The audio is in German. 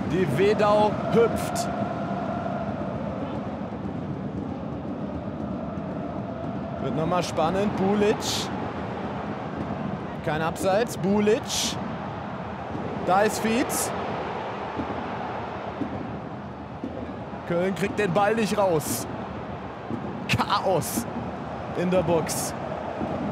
Die Wedau hüpft. Wird nochmal spannend. Bulic. Kein Abseits. Bulic. Da ist Fietz. Köln kriegt den Ball nicht raus. Chaos in der Box.